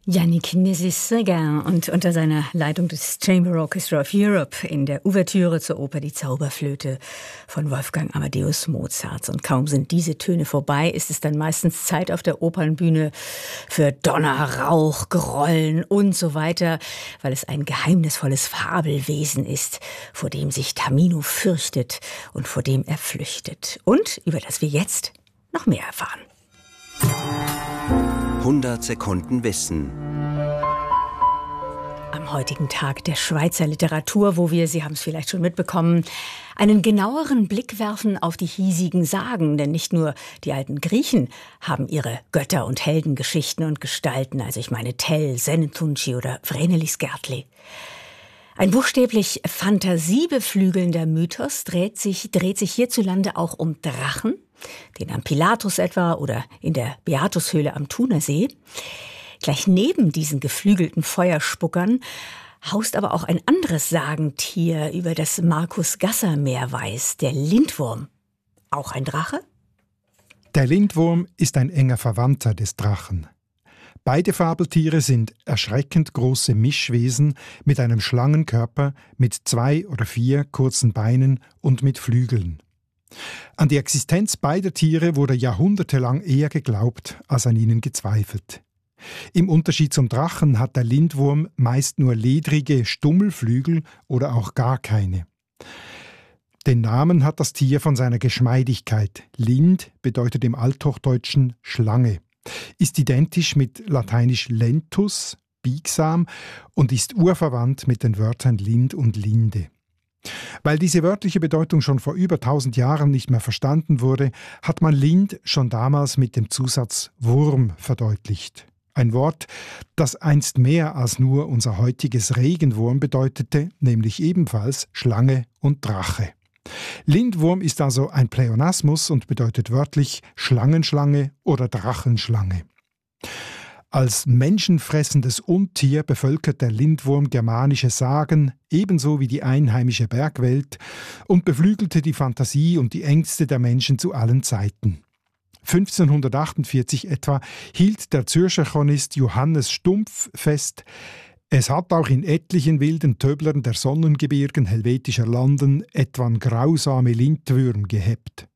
Yannick Nézet-Séguin und unter seiner Leitung des Chamber Orchestra of Europe in der Ouvertüre zur Oper Die Zauberflöte von Wolfgang Amadeus Mozart. Und kaum sind diese Töne vorbei, ist es dann meistens Zeit auf der Opernbühne für Donner, Rauch, Grollen und so weiter, weil es ein geheimnisvolles Fabelwesen ist, vor dem sich Tamino fürchtet und vor dem er flüchtet. Und über das wir jetzt noch mehr erfahren. 100 Sekunden Wissen. Am heutigen Tag der Schweizer Literatur, wo wir, Sie haben es vielleicht schon mitbekommen, einen genaueren Blick werfen auf die hiesigen Sagen. Denn nicht nur die alten Griechen haben ihre Götter- und Heldengeschichten und Gestalten. Also ich meine Tell, Senetunci oder Vrenelis Gärtli. Ein buchstäblich fantasiebeflügelnder Mythos dreht sich hierzulande auch um Drachen, den am Pilatus etwa oder in der Beatushöhle am Thunersee. Gleich neben diesen geflügelten Feuerspuckern haust aber auch ein anderes Sagentier, über das Markus Gasser mehr weiß, der Lindwurm. Auch ein Drache? Der Lindwurm ist ein enger Verwandter des Drachen. Beide Fabeltiere sind erschreckend große Mischwesen mit einem Schlangenkörper, mit 2 oder 4 kurzen Beinen und mit Flügeln. An die Existenz beider Tiere wurde jahrhundertelang eher geglaubt, als an ihnen gezweifelt. Im Unterschied zum Drachen hat der Lindwurm meist nur ledrige Stummelflügel oder auch gar keine. Den Namen hat das Tier von seiner Geschmeidigkeit. Lind bedeutet im Althochdeutschen Schlange, ist identisch mit lateinisch lentus, biegsam, und ist urverwandt mit den Wörtern Lind und Linde. Weil diese wörtliche Bedeutung schon vor über 1000 Jahren nicht mehr verstanden wurde, hat man Lind schon damals mit dem Zusatz Wurm verdeutlicht. Ein Wort, das einst mehr als nur unser heutiges Regenwurm bedeutete, nämlich ebenfalls Schlange und Drache. Lindwurm ist also ein Pleonasmus und bedeutet wörtlich Schlangenschlange oder Drachenschlange. Als menschenfressendes Untier bevölkert der Lindwurm germanische Sagen, ebenso wie die einheimische Bergwelt, und beflügelte die Fantasie und die Ängste der Menschen zu allen Zeiten. 1548 etwa hielt der Zürcher Chronist Johannes Stumpf fest: Es hat auch in etlichen wilden Töblern der Sonnengebirgen helvetischer Landen etwan grausame Lindwürm gehebt.